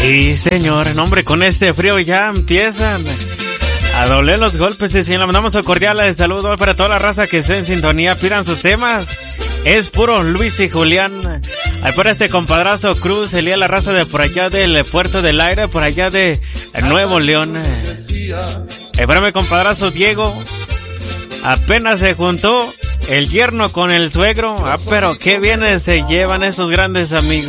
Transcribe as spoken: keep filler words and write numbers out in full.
Sí, señor. No, hombre, con este frío ya empiezan a doler los golpes. Y si le mandamos un cordial saludo para toda la raza que esté en sintonía, pidan sus temas. Es puro Luis y Julián. Ahí para este compadrazo Cruz, Elías, la raza de por allá del Puerto del Aire, por allá de Nuevo León. Ahí para mi compadrazo Diego. Apenas se juntó el yerno con el suegro. Ah, pero qué bien se llevan esos grandes amigos.